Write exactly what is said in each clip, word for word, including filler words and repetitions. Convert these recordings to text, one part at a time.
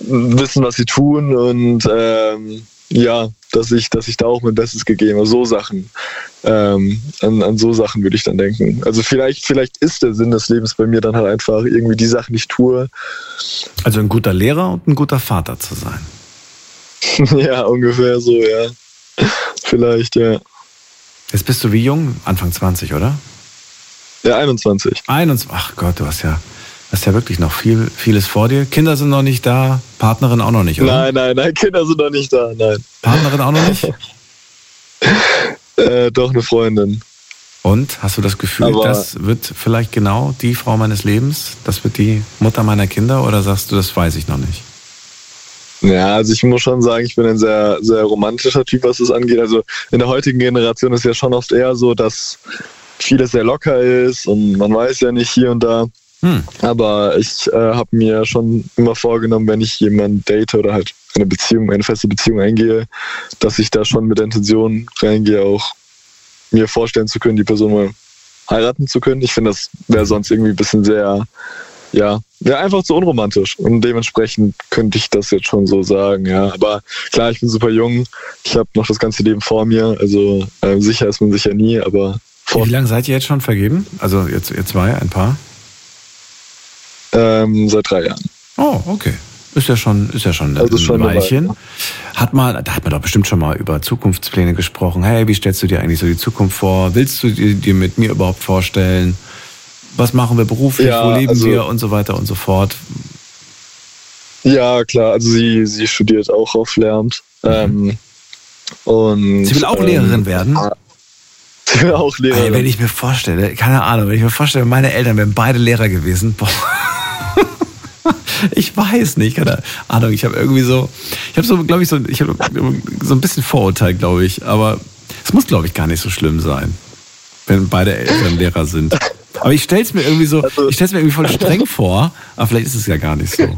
wissen, was sie tun und ähm, ja, dass ich, dass ich da auch mein Bestes gegeben habe. So Sachen. Ähm, an, an so Sachen würde ich dann denken. Also vielleicht, vielleicht ist der Sinn des Lebens bei mir dann halt einfach irgendwie die Sachen, die ich tue. Also ein guter Lehrer und ein guter Vater zu sein. Ja, ungefähr so, ja. Vielleicht, ja. Jetzt bist du wie jung? Anfang zwanzig, oder? Ja, einundzwanzig. einundzwanzig. Ach Gott, du hast ja, hast ja wirklich noch viel, vieles vor dir. Kinder sind noch nicht da, Partnerin auch noch nicht, oder? Nein, nein, nein, Kinder sind noch nicht da, nein. Partnerin auch noch nicht? äh, doch, eine Freundin. Und, hast du das Gefühl, Aber das wird vielleicht genau die Frau meines Lebens? Das wird die Mutter meiner Kinder? Oder sagst du, das weiß ich noch nicht? Ja, also ich muss schon sagen, ich bin ein sehr, sehr romantischer Typ, was das angeht. Also in der heutigen Generation ist ja schon oft eher so, dass vieles sehr locker ist und man weiß ja nicht hier und da. Hm. Aber ich äh, habe mir schon immer vorgenommen, wenn ich jemanden date oder halt eine Beziehung, eine feste Beziehung eingehe, dass ich da schon mit der Intention reingehe, auch mir vorstellen zu können, die Person mal heiraten zu können. Ich finde, das wäre sonst irgendwie ein bisschen sehr, ja, ja, einfach zu unromantisch. Und dementsprechend könnte ich das jetzt schon so sagen, ja. Aber klar, ich bin super jung. Ich habe noch das ganze Leben vor mir. Also äh, sicher ist man sicher nie, aber vor. Wie lange seid ihr jetzt schon vergeben? Also jetzt ihr zwei, ein Paar? Ähm, seit drei Jahren. Oh, okay. Ist ja schon, ist ja schon ein, also schon ein Weilchen. Weile. Hat mal, da hat man doch bestimmt schon mal über Zukunftspläne gesprochen. Hey, wie stellst du dir eigentlich so die Zukunft vor? Willst du dir, dir mit mir überhaupt vorstellen? Was machen wir beruflich? Ja, wo leben also, wir? Und so weiter und so fort. Ja, klar. Also sie, sie studiert auch auf Lehramt. Mhm. Ähm, und, sie will auch ähm, Lehrerin werden? Sie will auch Lehrerin. Ey, wenn ich mir vorstelle, keine Ahnung, wenn ich mir vorstelle, meine Eltern wären beide Lehrer gewesen, boah. Ich weiß nicht, keine Ahnung, ich habe irgendwie so, ich habe so, glaube ich, so, ich habe so ein bisschen Vorurteil, glaube ich, aber es muss, glaube ich, gar nicht so schlimm sein, wenn beide Eltern Lehrer sind. Aber ich stelle es mir irgendwie so, also, ich stelle es mir irgendwie voll streng vor, aber vielleicht ist es ja gar nicht so.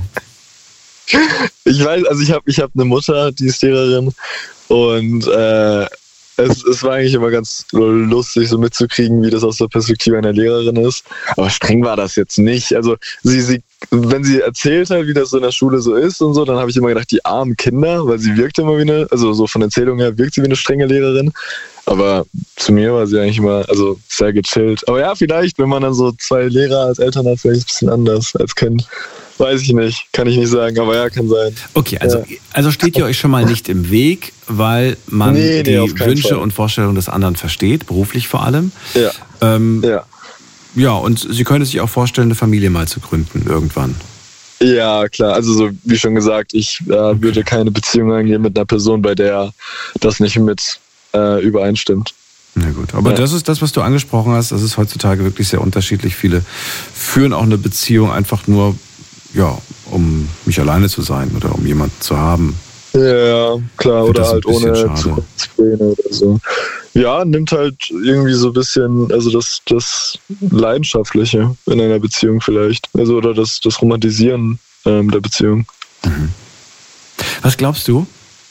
Ich weiß, also ich habe ich hab eine Mutter, die ist Lehrerin und äh, es, es war eigentlich immer ganz lustig, so mitzukriegen, wie das aus der Perspektive einer Lehrerin ist. Aber streng war das jetzt nicht. Also sie, sie, wenn sie erzählt hat, wie das so in der Schule so ist und so, dann habe ich immer gedacht, die armen Kinder, weil sie wirkt immer wie eine, also so von Erzählung her wirkt sie wie eine strenge Lehrerin. Aber zu mir war sie eigentlich immer, also sehr gechillt. Aber ja, vielleicht, wenn man dann so zwei Lehrer als Eltern hat, vielleicht ein bisschen anders als Kind. Weiß ich nicht, kann ich nicht sagen, aber ja, kann sein. Okay, also, ja. also steht ihr euch schon mal nicht im Weg, weil man nee, nee, die Wünsche Fall. und Vorstellungen des anderen versteht, beruflich vor allem. Ja. Ähm, ja. Ja, und sie könnte sich auch vorstellen, eine Familie mal zu gründen, irgendwann. Ja, klar. Also so wie schon gesagt, ich äh, okay. würde keine Beziehung eingehen mit einer Person, bei der das nicht mit äh, übereinstimmt. Na gut, aber ja. das ist das, was du angesprochen hast, das ist heutzutage wirklich sehr unterschiedlich. Viele führen auch eine Beziehung einfach nur, ja, um nicht alleine zu sein oder um jemanden zu haben. Ja, klar, oder halt ohne Zukunftspläne oder so. Ja, nimmt halt irgendwie so ein bisschen, also das, das Leidenschaftliche in einer Beziehung vielleicht. Also oder das, das Romantisieren ähm, der Beziehung. Mhm. Was glaubst du,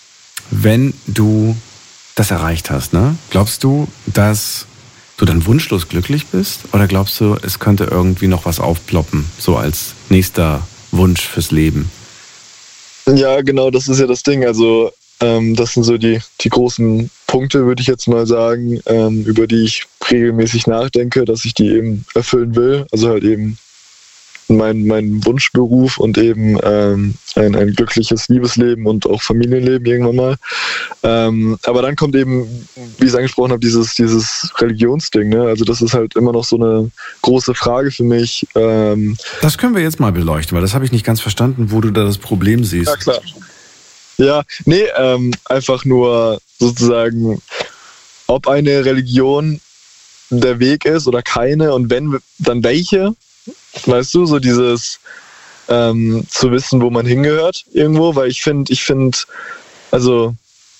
wenn du das erreicht hast, ne? Glaubst du, dass du dann wunschlos glücklich bist? Oder glaubst du, es könnte irgendwie noch was aufploppen, so als nächster Wunsch fürs Leben? Ja, genau, das ist ja das Ding. Also ähm, das sind so die, die großen Punkte, würde ich jetzt mal sagen, ähm, über die ich regelmäßig nachdenke, dass ich die eben erfüllen will. Also halt eben mein, mein Wunschberuf und eben ähm, ein, ein glückliches Liebesleben und auch Familienleben irgendwann mal. Ähm, aber dann kommt eben, wie ich es angesprochen habe, dieses, dieses Religionsding. Ne? Also das ist halt immer noch so eine große Frage für mich. Ähm, das können wir jetzt mal beleuchten, weil das habe ich nicht ganz verstanden, wo du da das Problem siehst. Ja, klar. Ja, nee, ähm, einfach nur sozusagen, ob eine Religion der Weg ist oder keine und wenn, dann welche. Weißt du, so dieses ähm, zu wissen, wo man hingehört irgendwo, weil ich finde, ich finde, also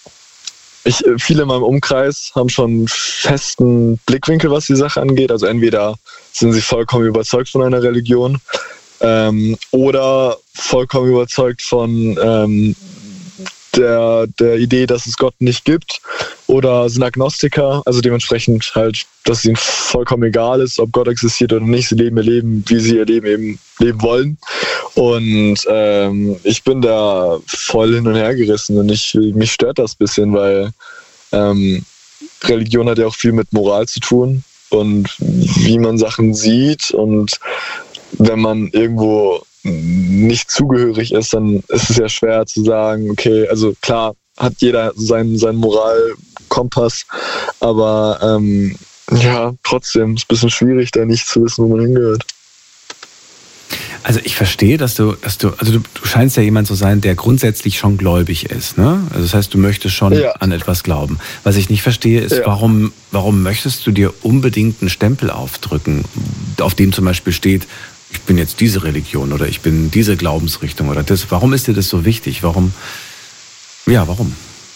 ich, viele in meinem Umkreis haben schon einen festen Blickwinkel, was die Sache angeht. Also entweder sind sie vollkommen überzeugt von einer Religion ähm, oder vollkommen überzeugt von ähm, der, der Idee, dass es Gott nicht gibt. oder sind Agnostiker, also dementsprechend halt, dass es ihnen vollkommen egal ist, ob Gott existiert oder nicht. Sie leben ihr Leben, wie sie ihr Leben eben leben wollen. Und ähm, ich bin da voll hin und her gerissen und ich, mich stört das ein bisschen, weil ähm, Religion hat ja auch viel mit Moral zu tun und wie man Sachen sieht, und wenn man irgendwo nicht zugehörig ist, dann ist es ja schwer zu sagen, okay, also klar hat jeder seinen, seinen Moralkompass, aber ähm, ja, trotzdem ist es ein bisschen schwierig, da nicht zu wissen, wo man hingehört. Also ich verstehe, dass du, dass du, also du, du scheinst ja jemand zu sein, der grundsätzlich schon gläubig ist, ne? Also das heißt, du möchtest schon ja. an etwas glauben. Was ich nicht verstehe, ist, ja. warum, warum möchtest du dir unbedingt einen Stempel aufdrücken, auf dem zum Beispiel steht, ich bin jetzt diese Religion oder ich bin diese Glaubensrichtung oder das. Warum ist dir das so wichtig? Warum? Ja, warum?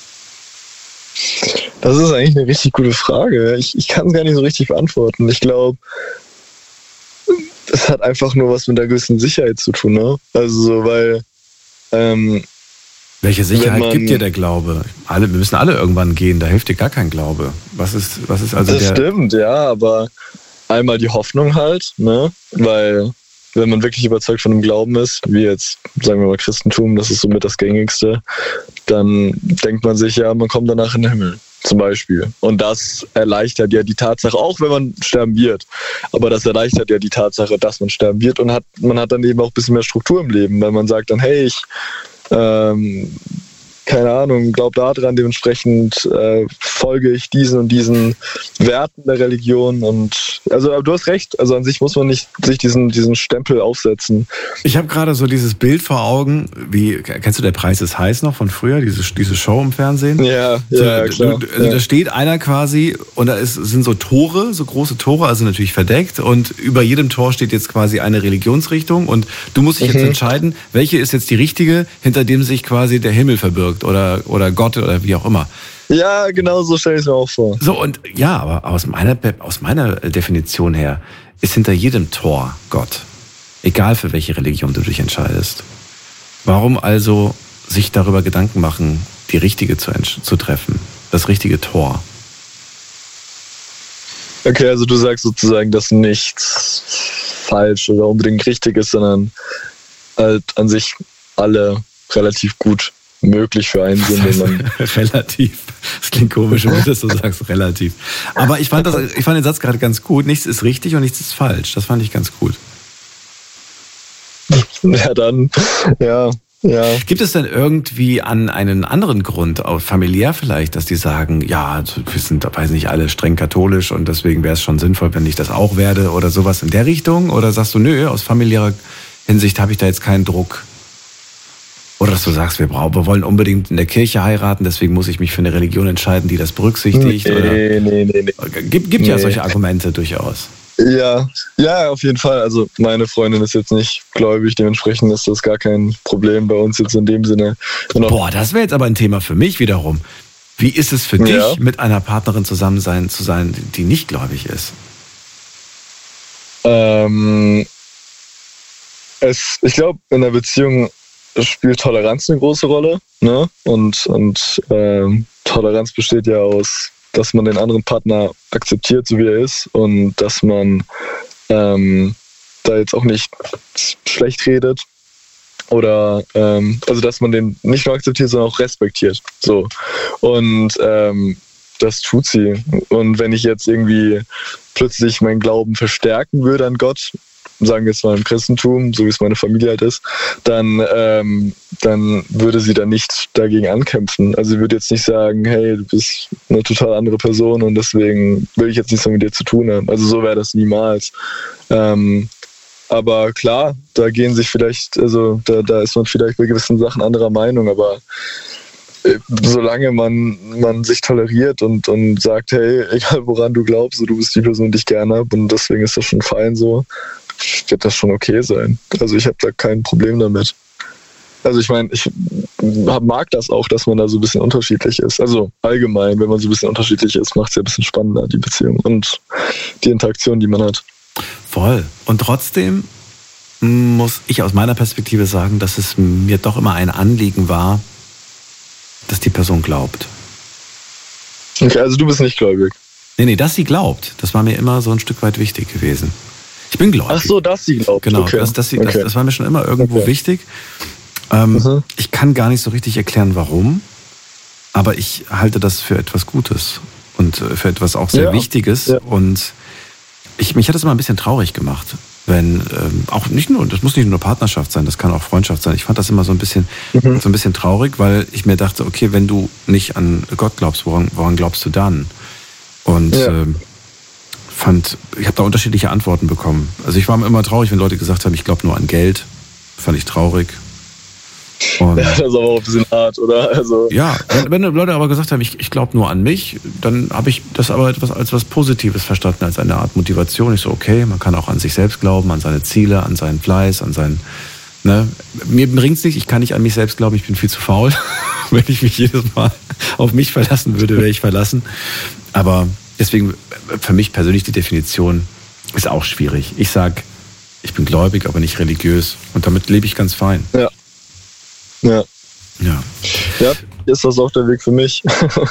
Das ist eigentlich eine richtig gute Frage. Ich, ich kann es gar nicht so richtig beantworten. Ich glaube, es hat einfach nur was mit einer gewissen Sicherheit zu tun, ne? Also, weil... Ähm, Welche Sicherheit man, gibt dir der Glaube? Alle, wir müssen alle irgendwann gehen, da hilft dir gar kein Glaube. Was ist, was ist also das der... Das stimmt, ja, aber einmal die Hoffnung halt, ne? Weil... Wenn man wirklich überzeugt von dem Glauben ist, wie jetzt, sagen wir mal, Christentum, das ist somit das Gängigste, dann denkt man sich, ja, man kommt danach in den Himmel, zum Beispiel. Und das erleichtert ja die Tatsache, auch wenn man sterben wird, aber das erleichtert ja die Tatsache, dass man sterben wird, und hat, man hat dann eben auch ein bisschen mehr Struktur im Leben, weil man sagt dann, hey, ich, ähm, keine Ahnung, glaub da dran, dementsprechend äh, folge ich diesen und diesen Werten der Religion. Und also aber du hast recht, also an sich muss man nicht sich diesen, diesen Stempel aufsetzen. Ich habe gerade so dieses Bild vor Augen, wie, kennst du Der Preis ist heiß noch von früher, diese, diese Show im Fernsehen? Ja, so, ja, klar. Du, also ja. Da steht einer quasi und da ist, sind so Tore, so große Tore, also natürlich verdeckt, und über jedem Tor steht jetzt quasi eine Religionsrichtung und du musst dich mhm. jetzt entscheiden, welche ist jetzt die richtige, hinter dem sich quasi der Himmel verbirgt oder, oder Gott oder wie auch immer. Ja, genau so stelle ich es mir auch vor. So, und ja, aber aus meiner, aus meiner Definition her ist hinter jedem Tor Gott. Egal für welche Religion du dich entscheidest. Warum also sich darüber Gedanken machen, die richtige zu, zu treffen? Das richtige Tor. Okay, also du sagst sozusagen, dass nichts falsch oder unbedingt richtig ist, sondern halt an sich alle relativ gut möglich für einen sind. Wenn man relativ. Das klingt komisch, wenn du das so sagst, relativ. Aber ich fand, das, ich fand den Satz gerade ganz gut. Nichts ist richtig und nichts ist falsch. Das fand ich ganz gut. Ja, dann, ja, ja. Gibt es denn irgendwie an einen anderen Grund, auch familiär vielleicht, dass die sagen, ja, wir sind, weiß nicht, alle streng katholisch und deswegen wäre es schon sinnvoll, wenn ich das auch werde oder sowas in der Richtung? Oder sagst du, nö, aus familiärer Hinsicht habe ich da jetzt keinen Druck? Oder dass du sagst, wir brauchen, wir wollen unbedingt in der Kirche heiraten, deswegen muss ich mich für eine Religion entscheiden, die das berücksichtigt? Nee, oder? nee, nee, nee. Gibt, gibt nee. ja solche Argumente durchaus. Ja, ja, auf jeden Fall. Also meine Freundin ist jetzt nicht gläubig, dementsprechend ist das gar kein Problem bei uns jetzt in dem Sinne. Und Boah, das wäre jetzt aber ein Thema für mich wiederum. Wie ist es für ja. dich, mit einer Partnerin zusammen sein, zu sein, die nicht gläubig ist? Ähm, es, ich glaube, in der Beziehung spielt Toleranz eine große Rolle, ne? Und, und ähm, Toleranz besteht ja aus, dass man den anderen Partner akzeptiert, so wie er ist, und dass man ähm, da jetzt auch nicht schlecht redet oder ähm, also dass man den nicht nur akzeptiert, sondern auch respektiert. So. Und ähm, das tut sie. Und wenn ich jetzt irgendwie plötzlich meinen Glauben verstärken würde an Gott, sagen wir jetzt mal im Christentum, so wie es meine Familie halt ist, dann, ähm, dann würde sie da nicht dagegen ankämpfen. Also sie würde jetzt nicht sagen, hey, du bist eine total andere Person und deswegen will ich jetzt nichts mehr mit dir zu tun haben. Also so wäre das niemals. Ähm, aber klar, da gehen sich vielleicht, also da, da ist man vielleicht bei gewissen Sachen anderer Meinung, aber solange man, man sich toleriert und, und sagt, hey, egal woran du glaubst, du bist die Person, die ich gerne habe und deswegen ist das schon fein so, wird das schon okay sein. Also ich habe da kein Problem damit. Also ich meine, ich mag das auch, dass man da so ein bisschen unterschiedlich ist. Also allgemein, wenn man so ein bisschen unterschiedlich ist, macht es ja ein bisschen spannender, die Beziehung und die Interaktion, die man hat. Voll. Und trotzdem muss ich aus meiner Perspektive sagen, dass es mir doch immer ein Anliegen war, dass die Person glaubt. Okay, also du bist nicht gläubig. Nee, nee, dass sie glaubt, das war mir immer so ein Stück weit wichtig gewesen. Ich bin gläubig. Ach so, dass sie glaubt. Genau, okay. das, dass sie, okay. das, das war mir schon immer irgendwo okay. wichtig. Ähm, mhm. Ich kann gar nicht so richtig erklären, warum, aber ich halte das für etwas Gutes und für etwas auch sehr ja. Wichtiges. Ja. Und ich, mich hat das immer ein bisschen traurig gemacht, wenn ähm, auch nicht nur, das muss nicht nur Partnerschaft sein, das kann auch Freundschaft sein. Ich fand das immer so ein bisschen, mhm. so ein bisschen traurig, weil ich mir dachte, okay, wenn du nicht an Gott glaubst, woran, woran glaubst du dann? Und ja. ähm, fand, ich habe da unterschiedliche Antworten bekommen. Also ich war immer traurig, wenn Leute gesagt haben, ich glaube nur an Geld. Fand ich traurig. Und ja, das ist aber auch ein bisschen hart, oder? Also ja, wenn, wenn Leute aber gesagt haben, ich, ich glaube nur an mich, dann habe ich das aber etwas als was Positives verstanden, als eine Art Motivation. Ich so, okay, man kann auch an sich selbst glauben, an seine Ziele, an seinen Fleiß, an seinen... Ne? Mir bringt's nicht, ich kann nicht an mich selbst glauben, ich bin viel zu faul. Wenn ich mich jedes Mal auf mich verlassen würde, wäre ich verlassen. Aber deswegen, für mich persönlich die Definition ist auch schwierig. Ich sag, ich bin gläubig, aber nicht religiös. Und damit lebe ich ganz fein. Ja. Ja. Ja. Ja, ist das auch der Weg für mich.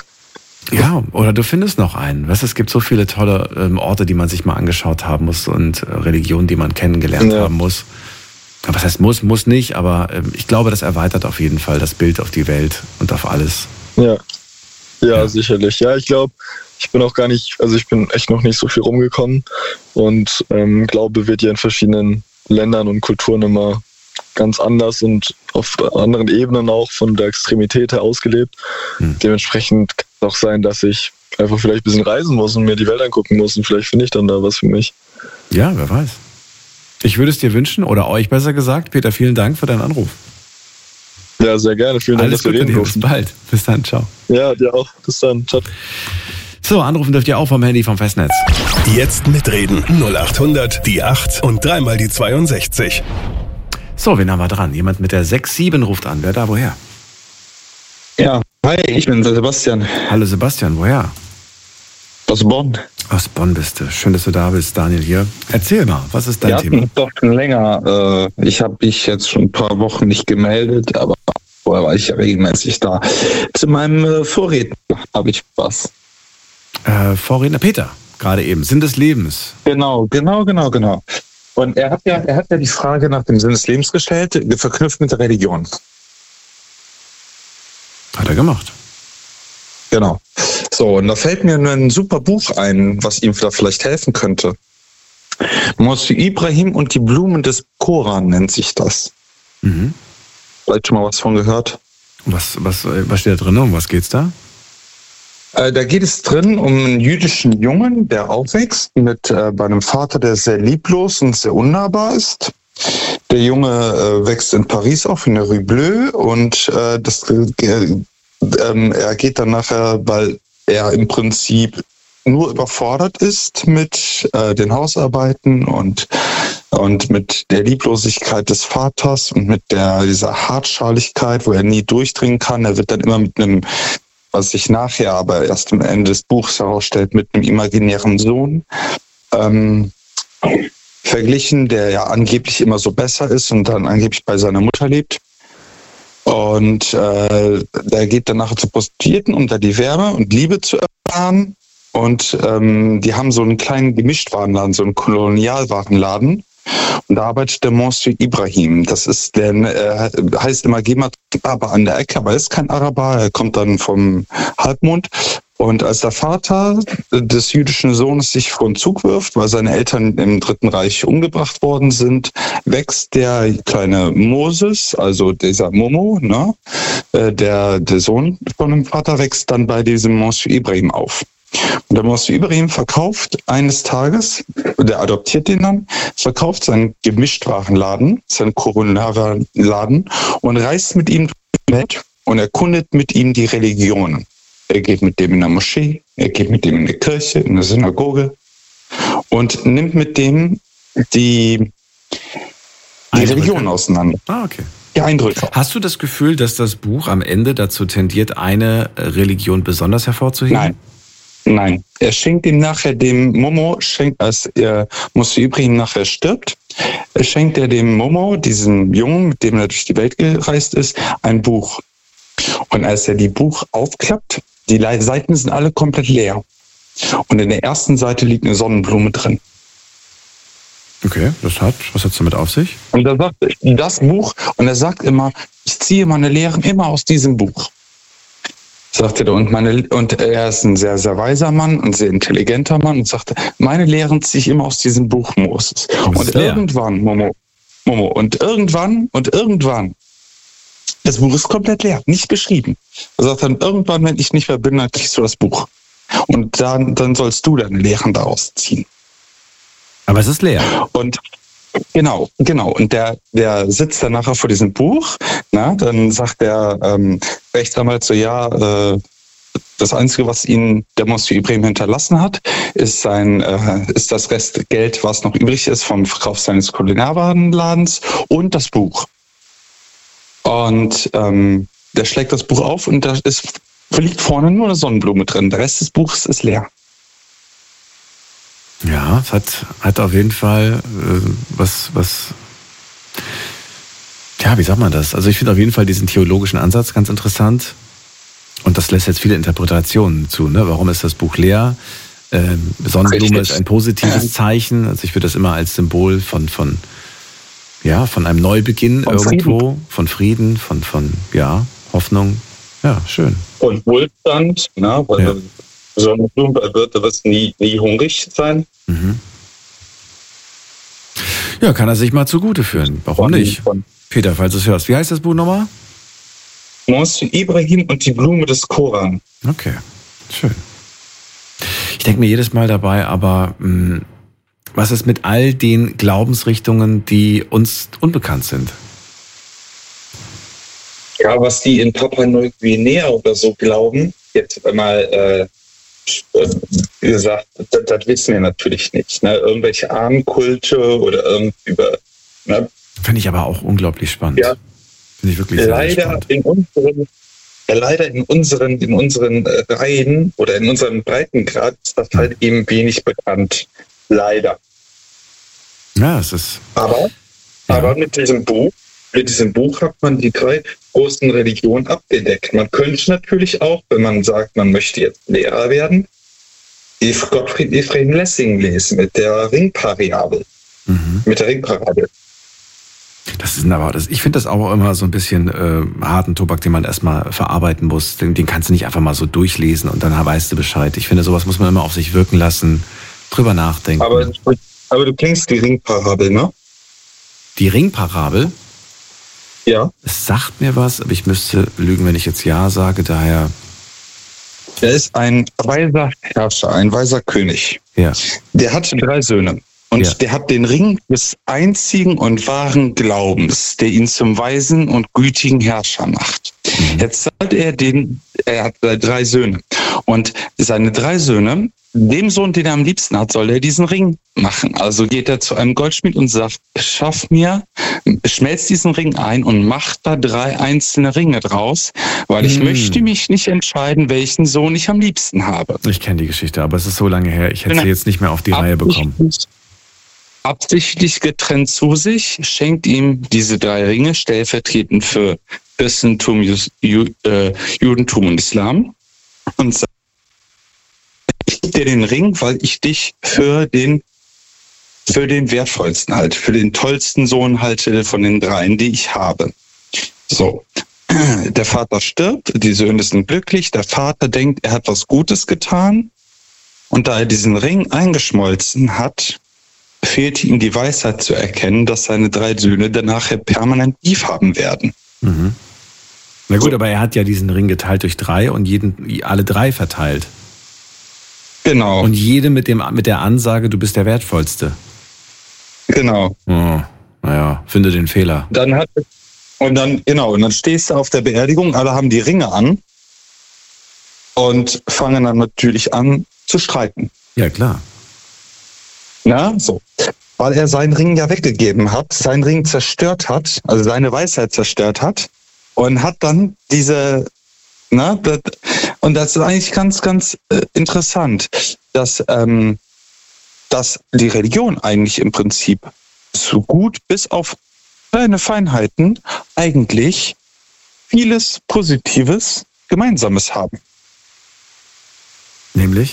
Ja, oder du findest noch einen. Weißt, es gibt so viele tolle ähm, Orte, die man sich mal angeschaut haben muss und äh, Religionen, die man kennengelernt ja. haben muss. Was heißt muss, muss nicht, aber äh, ich glaube, das erweitert auf jeden Fall das Bild auf die Welt und auf alles. Ja, ja, ja. sicherlich. Ja, ich glaube, ich bin auch gar nicht, also ich bin echt noch nicht so viel rumgekommen und ähm, Glaube wird ja in verschiedenen Ländern und Kulturen immer ganz anders und auf anderen Ebenen auch von der Extremität her ausgelebt. Hm. Dementsprechend kann es auch sein, dass ich einfach vielleicht ein bisschen reisen muss und mir die Welt angucken muss und vielleicht finde ich dann da was für mich. Ja, wer weiß. Ich würde es dir wünschen, oder euch besser gesagt. Peter, vielen Dank für deinen Anruf. Ja, sehr gerne. Vielen Dank, Alles dass wir reden durften. Bis bald. Bis dann, ciao. Ja, dir auch. Bis dann. Ciao. So, anrufen dürft ihr auch vom Handy vom Festnetz. Jetzt mitreden. null acht hundert, die acht und dreimal die zweiundsechzig. So, wen haben wir dran? Jemand mit der sechs sieben ruft an. Wer da, woher? Ja, hi, ich bin Sebastian. Hallo Sebastian, woher? Aus Bonn. Aus Bonn bist du. Schön, dass du da bist, Daniel hier. Erzähl mal, was ist dein Wir Thema? hatten doch schon länger. Äh, ich habe mich jetzt schon ein paar Wochen nicht gemeldet, aber vorher war ich ja regelmäßig da. Zu meinem äh, Vorredner habe ich was. Äh, Vorredner Peter, gerade eben. Sinn des Lebens. Genau, genau, genau, genau. Und er hat ja, er hat ja die Frage nach dem Sinn des Lebens gestellt, verknüpft mit der Religion. Hat er gemacht. Genau. So, und da fällt mir ein super Buch ein, was ihm da vielleicht helfen könnte. Moshe Ibrahim und die Blumen des Koran nennt sich das. Mhm. Vielleicht schon mal was von gehört? Was, was, was steht da drin? Um was geht's da? Äh, da geht es drin um einen jüdischen Jungen, der aufwächst mit äh, bei einem Vater, der sehr lieblos und sehr unnahbar ist. Der Junge äh, wächst in Paris auf, in der Rue Bleue, und äh, das, äh, äh, er geht dann nachher, weil er im Prinzip nur überfordert ist mit äh, den Hausarbeiten und und mit der Lieblosigkeit des Vaters und mit der dieser Hartschaligkeit, wo er nie durchdringen kann. Er wird dann immer mit einem, was sich nachher aber erst am Ende des Buchs herausstellt, mit einem imaginären Sohn ähm, verglichen, der ja angeblich immer so besser ist und dann angeblich bei seiner Mutter lebt. Und äh, der geht dann nachher zu Prostituierten, um da die Wärme und Liebe zu erfahren. Und ähm, die haben so einen kleinen Gemischtwarenladen, so einen Kolonialwarenladen. Und da arbeitet der Moshe Ibrahim. Das ist der, äh, heißt immer Gemat aber an der Ecke, aber er ist kein Araber, er kommt dann vom Halbmond. Und als der Vater des jüdischen Sohnes sich vor den Zug wirft, weil seine Eltern im Dritten Reich umgebracht worden sind, wächst der kleine Moses, also dieser Momo, ne, der, der Sohn von dem Vater, wächst dann bei diesem Moshe Ibrahim auf. Und der Moshe Ibrahim verkauft eines Tages, der adoptiert den dann, verkauft seinen Gemischtwarenladen, seinen Koronara-Laden und reist mit ihm durch die Welt und erkundet mit ihm die Religion. Er geht mit dem in der Moschee, er geht mit dem in die Kirche, in der Synagoge und nimmt mit dem die, die Religion auseinander. Ah, okay. Die Eindrücke. Hast du das Gefühl, dass das Buch am Ende dazu tendiert, eine Religion besonders hervorzuheben? Nein. Nein. Er schenkt ihm nachher dem Momo, schenkt, als er Moshe Ibrahim nachher stirbt, er schenkt er dem Momo, diesem Jungen, mit dem er durch die Welt gereist ist, ein Buch. Und als er die Buch aufklappt, Die Seiten sind alle komplett leer. Und in der ersten Seite liegt eine Sonnenblume drin. Okay, das hat, was hat's damit auf sich? Und er sagt, das Buch, und er sagt immer, ich ziehe meine Lehren immer aus diesem Buch. Sagte er, und, meine, und er ist ein sehr, sehr weiser Mann, ein sehr intelligenter Mann, und sagte, meine Lehren ziehe ich immer aus diesem Buch Moses. Und irgendwann, Momo, Momo, und irgendwann, und irgendwann, das Buch ist komplett leer, nicht beschrieben. Er sagt dann, irgendwann, wenn ich nicht mehr bin, dann kriegst du das Buch. Und dann, dann sollst du deine Lehren daraus ziehen. Aber es ist leer. Und genau, genau. Und der, der sitzt dann nachher vor diesem Buch. Na, dann sagt der ähm, Rechtsanwalt so, ja, äh, das Einzige, was ihn der Monsieur Ibrahim hinterlassen hat, ist sein, äh, ist das Restgeld, was noch übrig ist vom Verkauf seines Kulinarwarenladens und das Buch. Und ähm, der schlägt das Buch auf und da ist, liegt vorne nur eine Sonnenblume drin. Der Rest des Buches ist leer. Ja, es hat, hat auf jeden Fall äh, was, was, ja, wie sagt man das? Also ich finde auf jeden Fall diesen theologischen Ansatz ganz interessant und das lässt jetzt viele Interpretationen zu. Ne? Warum ist das Buch leer? Ähm, Sonnenblume Richtig. Ist ein positives Zeichen. Also ich würde das immer als Symbol von, von, ja, von einem Neubeginn von irgendwo, Frieden. von Frieden, von, von, ja, Hoffnung. Ja, schön. Und Wohlstand, ne? Weil ja. So eine Blume wird, da wirst nie, nie hungrig sein. Mhm. Ja, kann er sich mal zugute führen. Warum von, nicht? Von Peter, falls du es hörst. Wie heißt das Buch nochmal? Monsieur Ibrahim und die Blume des Koran. Okay, schön. Ich denke mir jedes Mal dabei, aber mh, was ist mit all den Glaubensrichtungen, die uns unbekannt sind? Ja, was die in Papua-Neuguinea oder so glauben, jetzt einmal äh, wie gesagt, das, das wissen wir natürlich nicht. Ne? Irgendwelche Ahnenkulte oder irgendwie über. Ne? Finde ich aber auch unglaublich spannend. Ja. Finde ich wirklich sehr, leider sehr spannend. In unseren, ja, leider in unseren, in unseren Reihen oder in unserem Breitengrad ist das halt eben wenig bekannt. Leider. Ja, es ist. Aber, ja. aber mit diesem Buch, mit diesem Buch hat man die drei großen Religionen abgedeckt. Man könnte natürlich auch, wenn man sagt, man möchte jetzt Lehrer werden, Gottfried Ephraim Lessing lesen mit der Ringparabel. Mhm. Mit der Ringparabel. Das ist aber, das, ich finde das auch immer so ein bisschen äh, harten Tobak, den man erstmal verarbeiten muss. Den, den kannst du nicht einfach mal so durchlesen und dann weißt du Bescheid. Ich finde, sowas muss man immer auf sich wirken lassen, drüber nachdenken. Aber, aber du kennst die Ringparabel, ne? Die Ringparabel? Ja. Es sagt mir was, aber ich müsste lügen, wenn ich jetzt Ja sage, daher. Er ist ein weiser Herrscher, ein weiser König. Ja. Der hat drei Söhne. Und ja. der hat den Ring des einzigen und wahren Glaubens, der ihn zum weisen und gütigen Herrscher macht. Mhm. Jetzt hat er den, er hat drei Söhne. Und seine drei Söhne, dem Sohn, den er am liebsten hat, soll er diesen Ring machen. Also geht er zu einem Goldschmied und sagt, schaff mir, schmelz diesen Ring ein und mach da drei einzelne Ringe draus, weil ich hm. möchte mich nicht entscheiden, welchen Sohn ich am liebsten habe. Ich kenne die Geschichte, aber es ist so lange her, ich hätte sie jetzt nicht mehr auf die Reihe bekommen. Absichtlich getrennt zu sich, schenkt ihm diese drei Ringe stellvertretend für Christentum, Judentum und Islam und sagt, ich gebe dir den Ring, weil ich dich für den für den wertvollsten halte, für den tollsten Sohn halte von den dreien, die ich habe. So, der Vater stirbt, die Söhne sind glücklich, der Vater denkt, er hat was Gutes getan und da er diesen Ring eingeschmolzen hat, fehlt ihm die Weisheit zu erkennen, dass seine drei Söhne danach permanent Beef haben werden. Mhm. Na gut, so. Aber er hat ja diesen Ring geteilt durch drei und jeden, alle drei verteilt. Genau. Und jede mit, dem, mit der Ansage, du bist der Wertvollste. Genau. Oh, naja, finde den Fehler. Dann hat, und dann, genau, und dann stehst du auf der Beerdigung, alle haben die Ringe an und fangen dann natürlich an zu streiten. Ja, klar. Na, so. Weil er seinen Ring ja weggegeben hat, seinen Ring zerstört hat, also seine Weisheit zerstört hat und hat dann diese, na, das, und das ist eigentlich ganz, ganz äh, interessant, dass, ähm, dass die Religion eigentlich im Prinzip so gut bis auf kleine Feinheiten eigentlich vieles Positives Gemeinsames haben. Nämlich?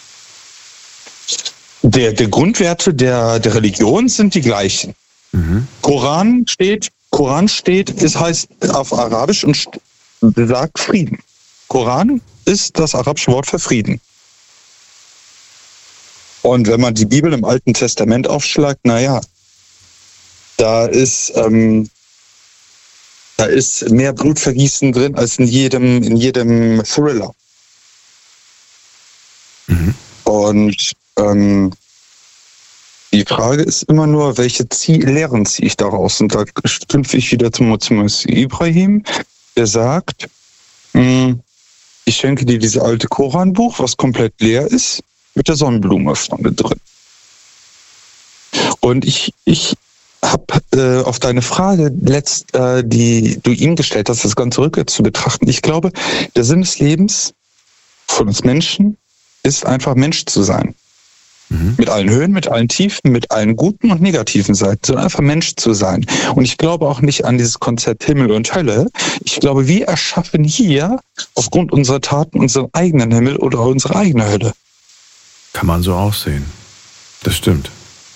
Der, der Grundwerte der, der Religion sind die gleichen. Mhm. Koran steht, Koran steht, es heißt auf Arabisch und sagt Frieden. Koran ist das arabische Wort für Frieden. Und wenn man die Bibel im Alten Testament aufschlagt, naja, da ist, ähm, da ist mehr Blutvergießen drin als in jedem, in jedem Thriller. Mhm. Und ähm, die Frage ist immer nur, welche Ziel Lehren ziehe ich daraus? Und da knüpfe ich wieder zum, zum Ibrahim, der sagt, mh, ich schenke dir dieses alte Koranbuch, was komplett leer ist, mit der Sonnenblume vorne drin. Und ich, ich habe äh, auf deine Frage, letzt, äh, die du ihm gestellt hast, das Ganze rückwärts zu betrachten. Ich glaube, der Sinn des Lebens von uns Menschen ist einfach Mensch zu sein. Mhm. Mit allen Höhen, mit allen Tiefen, mit allen guten und negativen Seiten, sondern einfach Mensch zu sein. Und ich glaube auch nicht an dieses Konzept Himmel und Hölle. Ich glaube, wir erschaffen hier aufgrund unserer Taten unseren eigenen Himmel oder unsere eigene Hölle. Kann man so auch sehen. Das stimmt.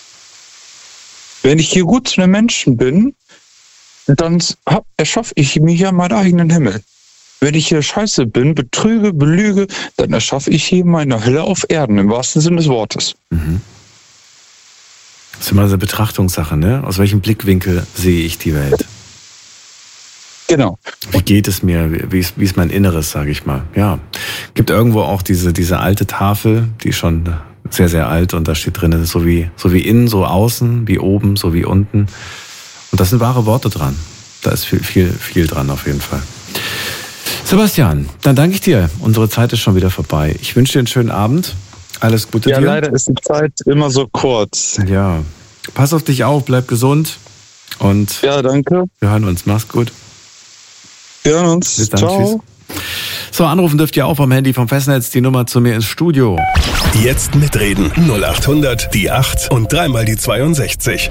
Wenn ich hier gut zu den Menschen bin, dann erschaffe ich mir hier meinen eigenen Himmel. Wenn ich hier scheiße bin, betrüge, belüge, dann erschaffe ich hier meine Hölle auf Erden, im wahrsten Sinne des Wortes. Mhm. Das ist immer eine Betrachtungssache, ne? Aus welchem Blickwinkel sehe ich die Welt? Genau. Wie geht es mir? Wie ist, wie ist mein Inneres, sage ich mal? Ja, gibt irgendwo auch diese, diese alte Tafel, die ist schon sehr, sehr alt und da steht drin, so wie, so wie innen, so außen, wie oben, so wie unten. Und das sind wahre Worte dran. Da ist viel, viel, viel dran auf jeden Fall. Sebastian, dann danke ich dir. Unsere Zeit ist schon wieder vorbei. Ich wünsche dir einen schönen Abend. Alles Gute ja, dir. Ja, leider ist die Zeit immer so kurz. Ja, pass auf dich auf, bleib gesund. Und ja, danke. Wir hören uns. Mach's gut. Wir hören uns. Bis dann. Ciao. Tschüss. So, anrufen dürft ihr auch vom Handy vom Festnetz. Die Nummer zu mir ins Studio. Jetzt mitreden. null acht hundert, die acht und dreimal die zweiundsechzig.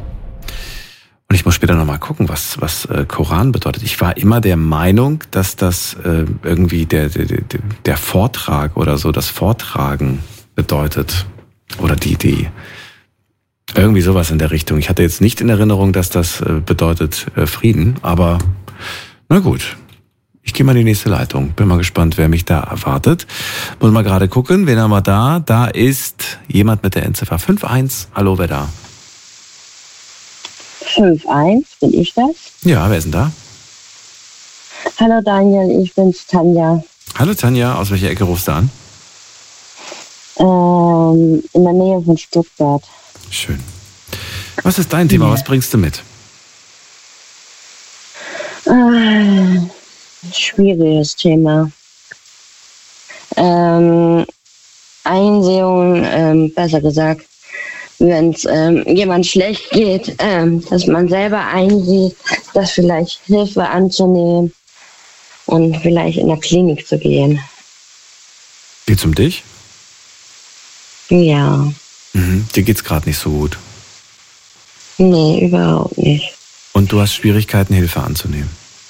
Und ich muss später nochmal gucken, was, was äh, Koran bedeutet. Ich war immer der Meinung, dass das äh, irgendwie der, der, der, der Vortrag oder so, das Vortragen bedeutet. Oder die, die, irgendwie sowas in der Richtung. Ich hatte jetzt nicht in Erinnerung, dass das äh, bedeutet äh, Frieden, aber na gut. Ich gehe mal in die nächste Leitung. Bin mal gespannt, wer mich da erwartet. Muss mal gerade gucken, wen haben wir da? Da ist jemand mit der Endziffer fünf eins. Hallo, wer da? fünf eins, bin ich das? Ja, wer ist denn da? Hallo Daniel, ich bin's, Tanja. Hallo Tanja, aus welcher Ecke rufst du an? Ähm, in der Nähe von Stuttgart. Schön. Was ist dein Thema? Ja. Was bringst du mit? Ah, schwieriges Thema. Ähm, Einsehung, ähm, besser gesagt, wenn es ähm, jemand schlecht geht, ähm, dass man selber einsieht, dass vielleicht Hilfe anzunehmen und vielleicht in der Klinik zu gehen. Geht's um dich? Ja. Mhm. Dir geht's gerade nicht so gut? Nee, überhaupt nicht. Und du hast Schwierigkeiten, Hilfe anzunehmen?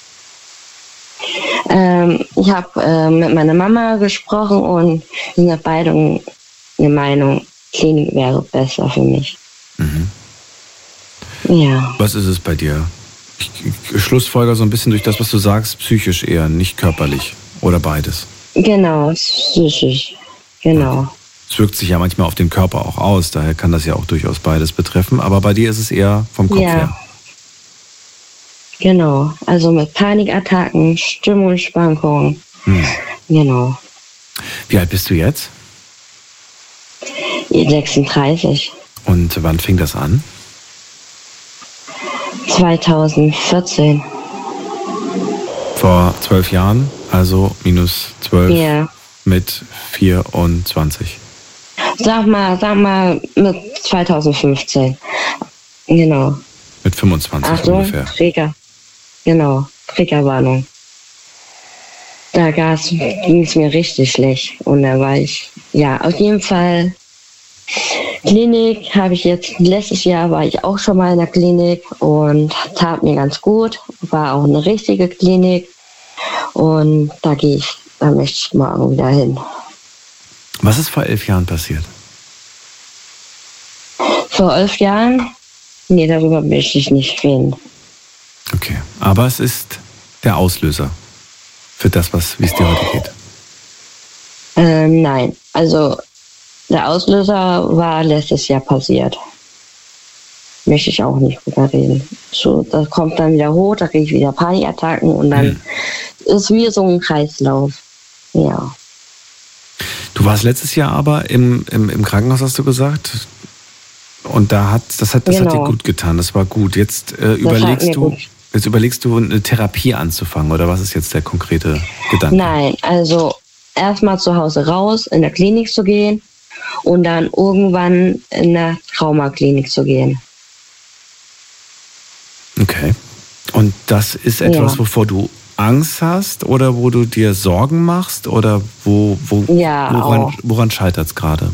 Ähm, ich habe äh, mit meiner Mama gesprochen und wir sind beide eine Meinung, Klinik wäre besser für mich. Mhm. Ja. Was ist es bei dir? Ich, ich schlussfolger so ein bisschen durch das, was du sagst, psychisch eher, nicht körperlich. Oder beides? Genau, psychisch. Genau. Es wirkt sich ja manchmal auf den Körper auch aus, daher kann das ja auch durchaus beides betreffen. Aber bei dir ist es eher vom Kopf ja. her. Genau, also mit Panikattacken, Stimmungsschwankungen. Hm. Genau. Wie alt bist du jetzt? sechsunddreißig. Und wann fing das an? zweitausendvierzehn. Vor zwölf Jahren, also minus zwölf Ja. mit vierundzwanzig. Sag mal, sag mal mit zweitausendfünfzehn. Genau. Mit fünfundzwanzig Achtung, ungefähr. Trigger. Genau, Triggerwarnung. Da ging es mir richtig schlecht. Und da war ich, ja, auf jeden Fall. Klinik habe ich jetzt, letztes Jahr war ich auch schon mal in der Klinik und tat mir ganz gut. War auch eine richtige Klinik. Und da gehe ich, da möchte ich morgen wieder hin. Was ist vor elf Jahren passiert? Vor elf Jahren? Nee, darüber möchte ich nicht reden. Okay, aber es ist der Auslöser für das, was, wie es dir heute geht. Ähm, nein, also der Auslöser war letztes Jahr passiert. Möchte ich auch nicht drüber reden. So, das kommt dann wieder hoch, da kriege ich wieder Panikattacken und dann hm. ist wie so ein Kreislauf. Ja. Du warst letztes Jahr aber im, im, im Krankenhaus, hast du gesagt? Und da hat, das hat, das genau. hat dir gut getan, das war gut. Jetzt äh, überlegst du, gut. jetzt überlegst du, eine Therapie anzufangen, oder was ist jetzt der konkrete Gedanke? Nein, also erstmal zu Hause raus, in der Klinik zu gehen und dann irgendwann in der Traumaklinik zu gehen. Okay. Und das ist etwas, ja. wovor du Angst hast oder wo du dir Sorgen machst oder wo, wo, ja, woran, woran scheitert es gerade?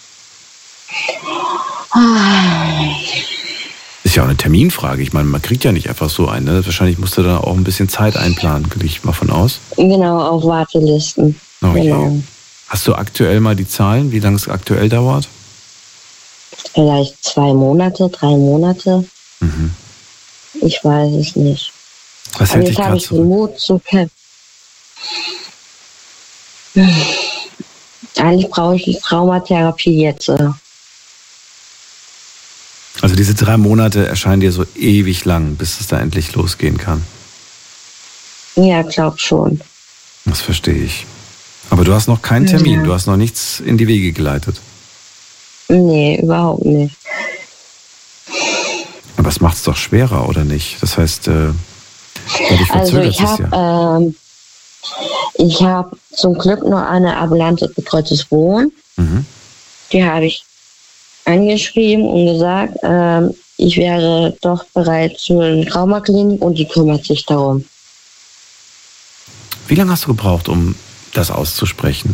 Ist ja auch eine Terminfrage. Ich meine, man kriegt ja nicht einfach so einen. Ne? Wahrscheinlich musst du da auch ein bisschen Zeit einplanen, gehe ich mal von aus. Genau, auf Wartelisten. Okay. Genau. Hast du aktuell mal die Zahlen, wie lange es aktuell dauert? Vielleicht zwei Monate, drei Monate. Mhm. Ich weiß es nicht. Was hält dich gerade zurück? Jetzt habe ich den Mut zu kämpfen. Eigentlich brauche ich die Traumatherapie jetzt. Also diese drei Monate erscheinen dir so ewig lang, bis es da endlich losgehen kann. Ja, glaub schon. Das verstehe ich. Aber du hast noch keinen Termin, ja. du hast noch nichts in die Wege geleitet. Nee, überhaupt nicht. Aber es macht es doch schwerer, oder nicht? Das heißt, äh, dadurch also verzögert ich habe ja. ähm, ich habe zum Glück noch eine ambulante betreutes Wohnen. Mhm. Die habe ich angeschrieben und gesagt, ähm, ich wäre doch bereit zu einer Traumaklinik und die kümmert sich darum. Wie lange hast du gebraucht, um das auszusprechen?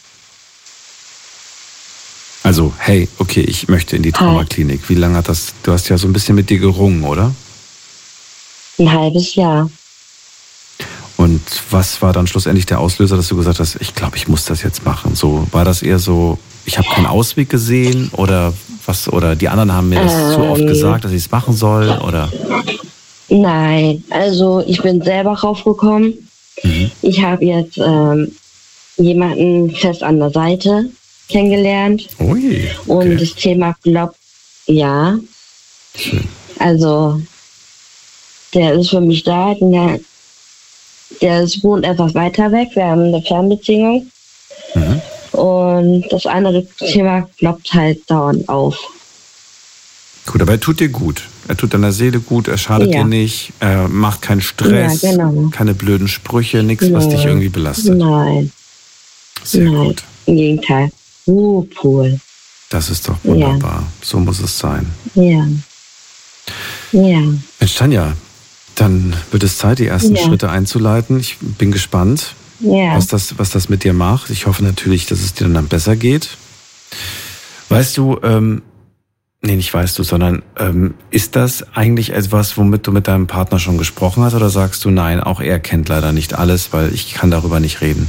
Also, hey, okay, ich möchte in die Traumaklinik. Wie lange hat das, du hast ja so ein bisschen mit dir gerungen, oder? Ein halbes Jahr. Und was war dann schlussendlich der Auslöser, dass du gesagt hast, ich glaube, ich muss das jetzt machen? So, war das eher so, ich habe keinen Ausweg gesehen oder was? Oder die anderen haben mir das ähm, zu oft gesagt, dass ich es machen soll? Oder? Nein, also ich bin selber raufgekommen. Mhm. Ich habe jetzt ähm, jemanden fest an der Seite kennengelernt. Ui, okay. Und das Thema glaubt, ja. Schön. Also, der ist für mich da. Der, der ist, wohnt etwas weiter weg. Wir haben eine Fernbeziehung. Mhm. Und das andere Thema ploppt halt dauernd auf. Gut, aber er tut dir gut. Er tut deiner Seele gut, er schadet ja. dir nicht, er macht keinen Stress, ja, genau. keine blöden Sprüche, nichts, was dich irgendwie belastet. Nein. Sehr Nein. gut. Im Gegenteil. Ruhepol. Das ist doch wunderbar. Ja. So muss es sein. Ja. Ja. Mensch, Tanja, dann wird es Zeit, die ersten ja. Schritte einzuleiten. Ich bin gespannt, ja. was das, was das mit dir macht. Ich hoffe natürlich, dass es dir dann besser geht. Weißt du, ähm, nee, nicht weißt du, sondern ähm, ist das eigentlich etwas, womit du mit deinem Partner schon gesprochen hast, oder sagst du, nein, auch er kennt leider nicht alles, weil ich kann darüber nicht reden?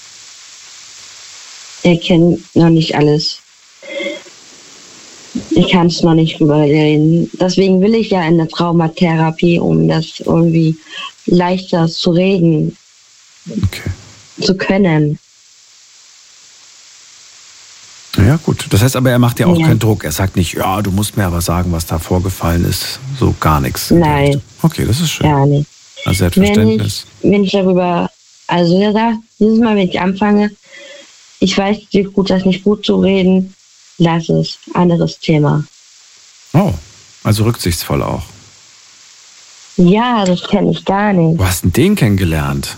Er kennt noch nicht alles. Ich kann es noch nicht drüber reden. Deswegen will ich ja in der Traumatherapie, um das irgendwie leichter zu reden, okay. zu können. Ja gut, das heißt aber, er macht dir auch ja. keinen Druck. Er sagt nicht, ja, du musst mir aber sagen, was da vorgefallen ist. So gar nichts. Nein. Okay, das ist schön. Gar nicht. Also er hat Verständnis. Wenn ich, wenn ich darüber, also er sagt, dieses Mal, wenn ich anfange, ich weiß, wie gut das nicht gut zu reden, lass es. Anderes Thema. Oh, also rücksichtsvoll auch. Ja, das kenne ich gar nicht. Wo hast denn den kennengelernt?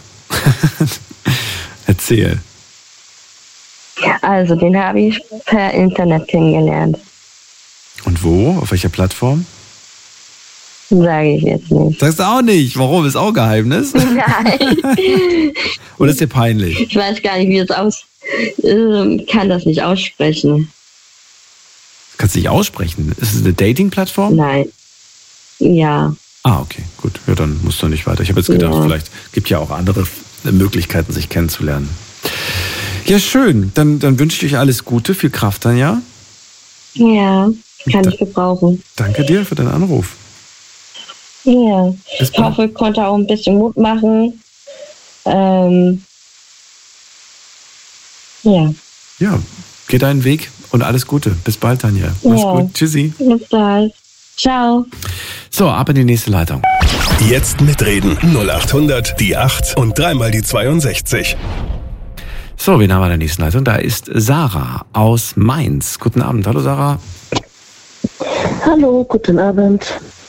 Erzähl. Also, den habe ich per Internet kennengelernt. Und wo? Auf welcher Plattform? Sage ich jetzt nicht. Sagst du auch nicht? Warum? Ist auch Geheimnis? Nein. Oder ist dir peinlich? Ich weiß gar nicht, wie es aus... Ich kann das nicht aussprechen. Kannst du nicht aussprechen? Ist es eine Dating-Plattform? Nein. Ja. Ah, okay, gut. Ja, dann musst du nicht weiter. Ich habe jetzt gedacht, ja. vielleicht gibt ja auch andere Möglichkeiten, sich kennenzulernen. Ja, schön. Dann, dann wünsche ich euch alles Gute, viel Kraft, Tanja. Ja, kann ich gebrauchen. Danke dir für deinen Anruf. Ja, ich hoffe, ich konnte auch ein bisschen Mut machen. Ähm, ja. Ja, geh deinen Weg und alles Gute. Bis bald, Tanja. Mach's Ja. gut. Tschüssi. Bis bald. Ciao. So, ab in die nächste Leitung. Jetzt mitreden. null acht hundert, die acht und dreimal die zweiundsechzig. So, wen haben wir in der nächsten Leitung? Da ist Sarah aus Mainz. Guten Abend. Hallo, Sarah. Hallo, guten Abend.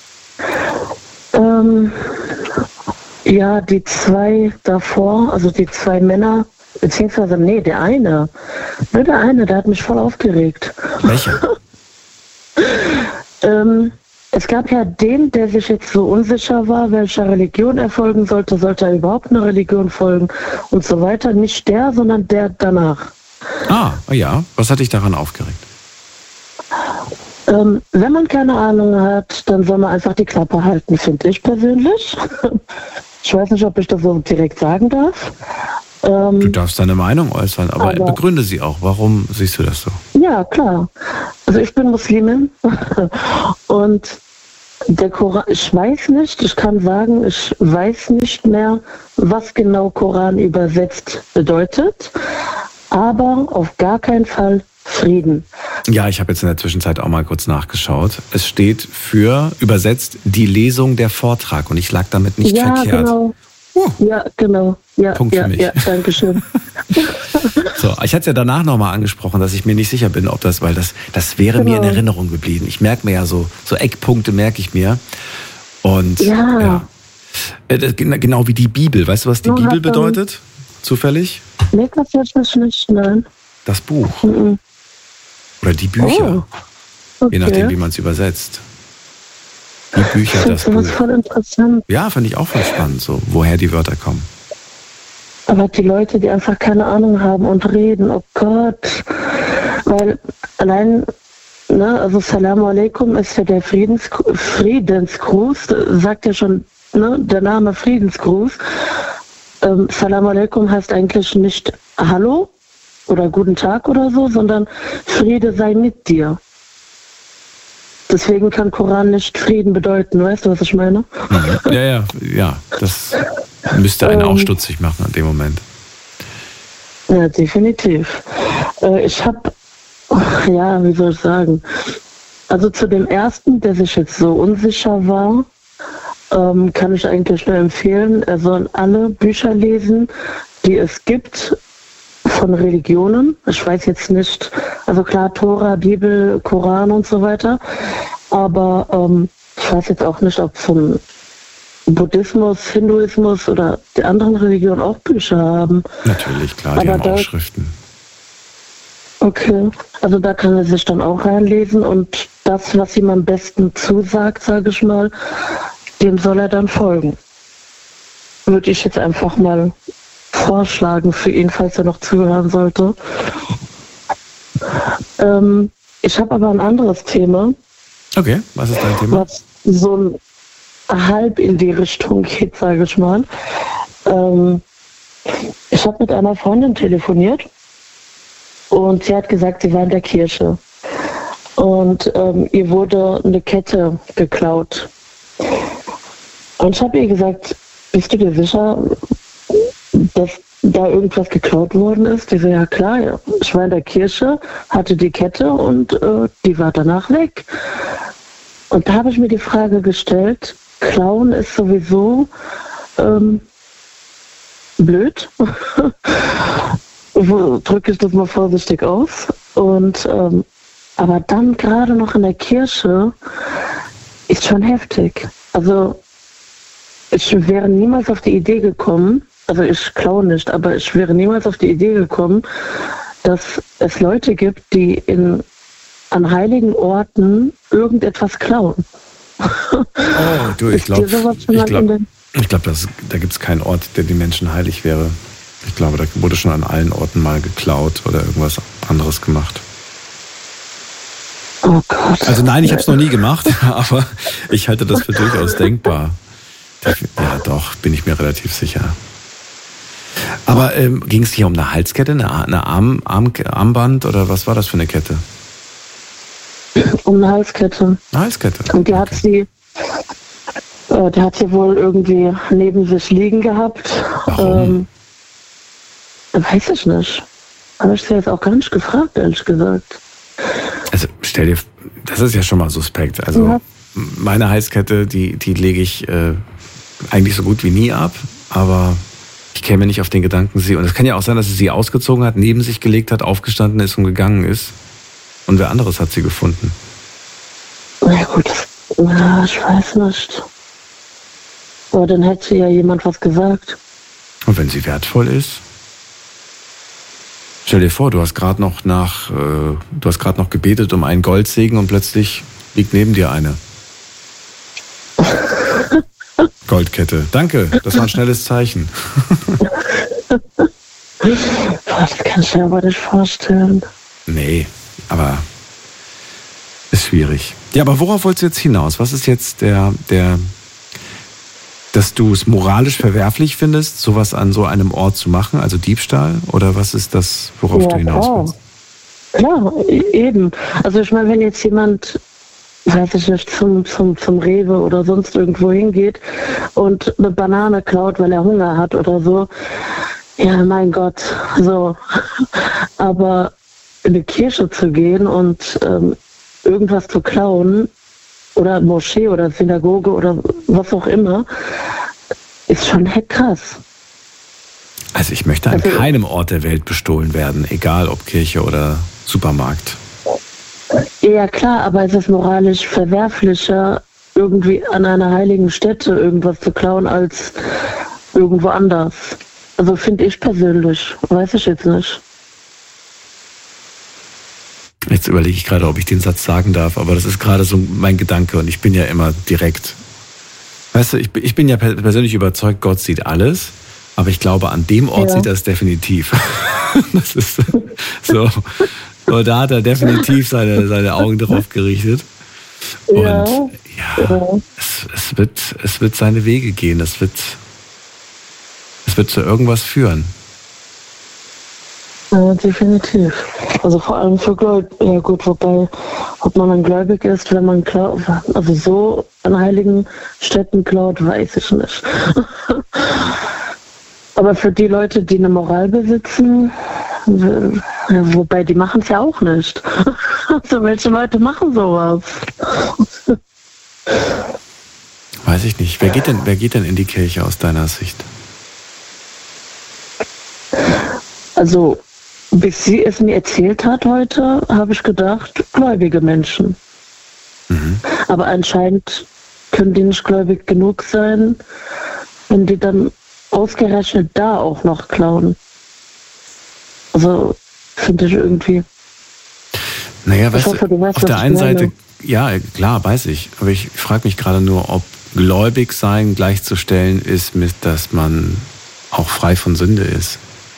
Ähm, ja, die zwei davor, also die zwei Männer, beziehungsweise, nee, der eine, nur der eine, der hat mich voll aufgeregt. Welcher? ähm, es gab ja den, der sich jetzt so unsicher war, welcher Religion er folgen sollte, sollte er überhaupt eine Religion folgen und so weiter. Nicht der, sondern der danach. Ah, ja. Was hat dich daran aufgeregt? Ähm, wenn man keine Ahnung hat, dann soll man einfach die Klappe halten, finde ich persönlich. Ich weiß nicht, ob ich das so direkt sagen darf. Ähm, Du darfst deine Meinung äußern, aber, aber- begründe sie auch. Warum siehst du das so? Ja, klar. Also ich bin Muslimin und der Koran, ich weiß nicht, ich kann sagen, ich weiß nicht mehr, was genau Koran übersetzt bedeutet, aber auf gar keinen Fall Frieden. Ja, ich habe jetzt in der Zwischenzeit auch mal kurz nachgeschaut. Es steht für, übersetzt, die Lesung der Vortrag. Und ich lag damit nicht ja, verkehrt. genau. Uh. Ja, genau. Ja, Punkt für ja, mich. ja, danke schön. So, ich hatte es ja danach nochmal angesprochen, dass ich mir nicht sicher bin, ob das, weil das, das wäre mir in Genau. Erinnerung geblieben. Ich merke mir ja so, so Eckpunkte merke ich mir. Und Ja. ja. Äh, das- Genau wie die Bibel. Weißt du, was die Nur Bibel hat, ähm, bedeutet? Zufällig? Nee, tatsächlich nicht, nein. Das Buch. Mhm. Oder die Bücher. Oh, Je nachdem, wie okay. man es übersetzt. Die Bücher, Ich das finde sowas Buch. voll interessant. Ja, fand ich auch voll spannend, so, woher die Wörter kommen. Aber die Leute, die einfach keine Ahnung haben und reden, oh Gott. Weil allein, ne, also Salamu Alaikum ist ja der Friedens, Friedensgruß, sagt ja schon, ne, der Name Friedensgruß. Ähm, Salamu Alaikum heißt eigentlich nicht Hallo oder Guten Tag oder so, sondern Friede sei mit dir. Deswegen kann Koran nicht Frieden bedeuten, weißt du, was ich meine? Ja, ja, ja. Das müsste einen auch Ähm. stutzig machen in dem Moment. Ja, definitiv. Äh, ich habe, ja, wie soll ich sagen, also zu dem ersten, der sich jetzt so unsicher war, ähm, kann ich eigentlich nur empfehlen, er soll alle Bücher lesen, die es gibt von Religionen. Ich weiß jetzt nicht, also klar, Tora, Bibel, Koran und so weiter, aber ähm, ich weiß jetzt auch nicht, ob vom Buddhismus, Hinduismus oder die anderen Religionen auch Bücher haben. Natürlich, klar, die Aber haben da- auch Schriften. Okay, also da kann er sich dann auch reinlesen und das, was ihm am besten zusagt, sage ich mal, dem soll er dann folgen. Würde ich jetzt einfach mal vorschlagen für ihn, falls er noch zuhören sollte. Ähm, ich habe aber ein anderes Thema, Okay, was ist dein Thema? was so halb in die Richtung geht, sage ich mal. Ähm, ich habe mit einer Freundin telefoniert und sie hat gesagt, sie war in der Kirche und ähm, ihr wurde eine Kette geklaut. Und ich habe ihr gesagt, bist du dir sicher, dass da irgendwas geklaut worden ist? Die so, ja klar, ja. Ich war in der Kirche, hatte die Kette und äh, die war danach weg. Und da habe ich mir die Frage gestellt, Klauen ist sowieso ähm, blöd. Drücke ich das mal vorsichtig aus. Und ähm, aber dann gerade noch in der Kirche ist schon heftig. Also ich wäre niemals auf die Idee gekommen, also ich klaue nicht, aber ich wäre niemals auf die Idee gekommen, dass es Leute gibt, die in, an heiligen Orten irgendetwas klauen. Oh, du, ich Ist dir glaube, sowas schon ich mal in glaube, den- ich glaub, das- da gibt es keinen Ort, der den Menschen heilig wäre. Ich glaube, da wurde schon an allen Orten mal geklaut oder irgendwas anderes gemacht. Oh Gott. Also nein, ich habe es noch nie gemacht, aber ich halte das für durchaus denkbar. Ja, doch, bin ich mir relativ sicher. Aber ähm, ging es hier um eine Halskette, eine, eine Arm, Arm, Armband oder was war das für eine Kette? Um eine Halskette. Eine Halskette. Und die hat sie, äh, die hat sie wohl irgendwie neben sich liegen gehabt. Warum? Ähm, weiß ich nicht. Habe ich sie jetzt auch gar nicht gefragt, ehrlich gesagt. Also stell dir, das ist ja schon mal suspekt. Also Ja. meine Halskette, die, die lege ich äh, eigentlich so gut wie nie ab, aber ich käme nicht auf den Gedanken, sie, und es kann ja auch sein, dass sie sie ausgezogen hat, neben sich gelegt hat, aufgestanden ist und gegangen ist. Und wer anderes hat sie gefunden. Na gut, ja, ich weiß nicht. Aber dann hätte ja jemand was gesagt. Und wenn sie wertvoll ist? Stell dir vor, du hast gerade noch nach, äh, du hast gerade noch gebetet um einen Goldsegen und plötzlich liegt neben dir eine Goldkette. Danke, das war ein schnelles Zeichen. Das kann ich mir aber nicht vorstellen. Nee, aber ist schwierig. Ja, aber worauf wolltest du jetzt hinaus? Was ist jetzt der, der, dass du es moralisch verwerflich findest, sowas an so einem Ort zu machen, also Diebstahl? Oder was ist das, worauf Ja, du hinaus klar. willst? Klar, e- eben. Also ich meine, wenn jetzt jemand, weiß ich nicht, zum, zum, zum Rewe oder sonst irgendwo hingeht und eine Banane klaut, weil er Hunger hat oder so, ja, mein Gott, so. Aber in eine Kirche zu gehen und ähm, irgendwas zu klauen oder Moschee oder Synagoge oder was auch immer, ist schon heck krass. Also ich möchte an Also- keinem Ort der Welt bestohlen werden, egal ob Kirche oder Supermarkt. Ja klar, aber es ist moralisch verwerflicher, irgendwie an einer heiligen Stätte irgendwas zu klauen, als irgendwo anders. Also finde ich persönlich, weiß ich jetzt nicht. Jetzt überlege ich gerade, ob ich den Satz sagen darf, aber das ist gerade so mein Gedanke und ich bin ja immer direkt. Weißt du, ich, bin- ich bin ja per- persönlich überzeugt, Gott sieht alles, aber ich glaube, an dem Ort Ja. sieht er es definitiv. Das ist so. Und da hat er definitiv seine, seine Augen drauf gerichtet. Und Ja, ja, ja. Es, es, wird, es wird seine Wege gehen. Es wird, es wird zu irgendwas führen. Ja, definitiv. Also vor allem für Gläubige. Ja gut, wobei, ob man dann gläubig ist, wenn man klaut, also so an heiligen Städten klaut, weiß ich nicht. Aber für die Leute, die eine Moral besitzen, w- ja, wobei die machen es ja auch nicht. Also welche Leute machen sowas? Weiß ich nicht. Wer geht denn, wer geht denn in die Kirche aus deiner Sicht? Also bis sie es mir erzählt hat heute, habe ich gedacht, gläubige Menschen. Mhm. Aber anscheinend können die nicht gläubig genug sein, wenn die dann ausgerechnet da auch noch klauen. Also finde ich irgendwie. Naja, weißt hoffe, du, du weißt, auf was der ich einen meine. Seite, ja, klar, weiß ich. Aber ich frage mich gerade nur, ob gläubig sein gleichzustellen ist, mit, dass man auch frei von Sünde ist.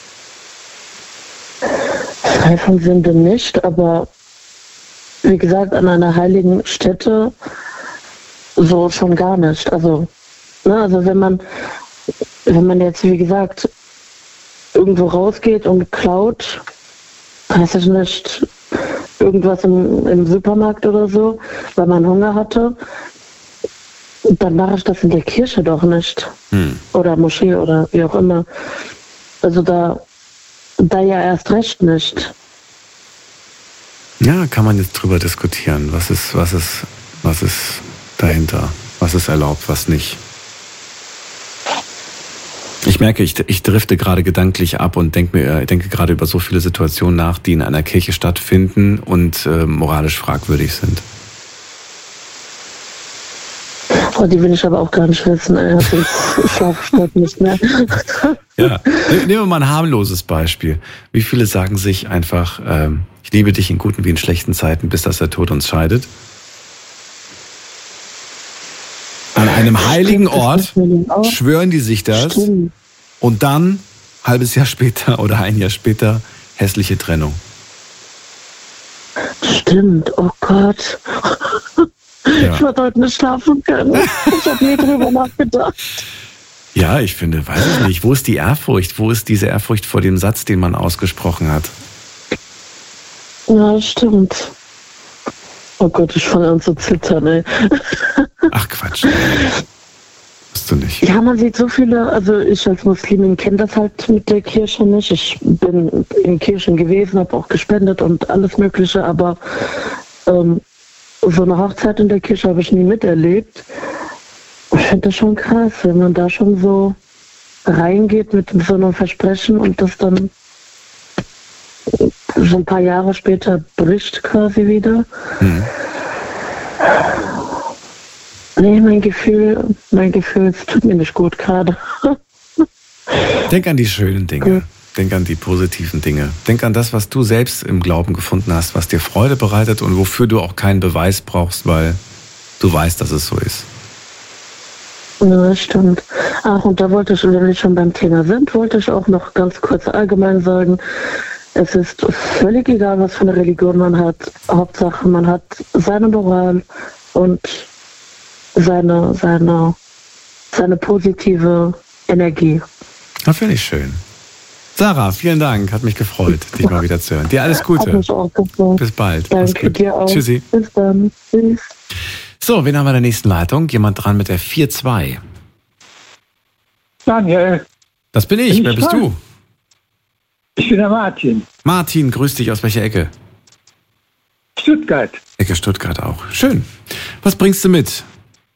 Frei von Sünde nicht, aber wie gesagt, an einer heiligen Stätte so schon gar nicht. Also, ne, also wenn man, wenn man jetzt, wie gesagt, irgendwo rausgeht und klaut, weiß ich nicht, irgendwas im, im Supermarkt oder so, weil man Hunger hatte, dann mache ich das in der Kirche doch nicht. Hm. Oder Moschee oder wie auch immer. Also da, da ja erst recht nicht. Ja, kann man jetzt drüber diskutieren. Was ist, was ist, was ist dahinter? Was ist erlaubt, was nicht? Ich merke, ich, ich drifte gerade gedanklich ab und denke mir, ich denke gerade über so viele Situationen nach, die in einer Kirche stattfinden und äh, moralisch fragwürdig sind. Oh, die will ich aber auch gar nicht wissen. Ey. Also ich schlafe heute nicht mehr. Ja, nehmen wir mal ein harmloses Beispiel. Wie viele sagen sich einfach, ähm, ich liebe dich in guten wie in schlechten Zeiten, bis dass der Tod uns scheidet? An einem heiligen Stimmt, das Ort ist mir auch. schwören die sich das Stimmt. und dann, halbes Jahr später oder ein Jahr später, hässliche Trennung. Stimmt, oh Gott. Ja. Ich werde heute nicht schlafen können. Ich habe nie drüber nachgedacht. Ja, ich finde, weiß ich nicht, wo ist die Ehrfurcht? Wo ist diese Ehrfurcht vor dem Satz, den man ausgesprochen hat? Ja, stimmt. Oh Gott, ich fange an zu zittern, ey. Ach Quatsch. Bist du nicht. Ja, man sieht so viele, also ich als Muslimin kenne das halt mit der Kirche nicht. Ich bin in Kirchen gewesen, habe auch gespendet und alles Mögliche, aber ähm, so eine Hochzeit in der Kirche habe ich nie miterlebt. Ich finde das schon krass, wenn man da schon so reingeht mit so einem Versprechen und das dann so ein paar Jahre später bricht quasi wieder. Mhm. Nee, mein Gefühl, mein Gefühl, es tut mir nicht gut gerade. Denk an die schönen Dinge. Denk an die positiven Dinge. Denk an das, was du selbst im Glauben gefunden hast, was dir Freude bereitet und wofür du auch keinen Beweis brauchst, weil du weißt, dass es so ist. Ja, stimmt. Ach, und da wollte ich, wenn wir schon beim Thema sind, wollte ich auch noch ganz kurz allgemein sagen, es ist völlig egal, was für eine Religion man hat. Hauptsache, man hat seine Moral und seine, seine, seine positive Energie. Das finde ich schön. Sarah, vielen Dank. Hat mich gefreut, dich mal wieder zu hören. Dir alles Gute. Hat mich auch gefreut. Bis bald. Danke dir auch. Tschüssi. Bis dann. Tschüss. So, wen haben wir in der nächsten Leitung? Jemand dran mit der vier zwei. Daniel. Das bin ich. Bin Wer ich bist dran? du? Ich bin der Martin. Martin, grüß dich. Aus welcher Ecke? Stuttgart. Ecke Stuttgart auch. Schön. Was bringst du mit?